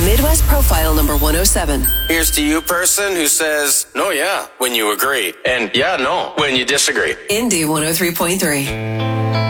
Midwest Profile number 107. Here's to you, person who says, no, yeah, when you agree. And yeah, no, when you disagree. Indy 103.3.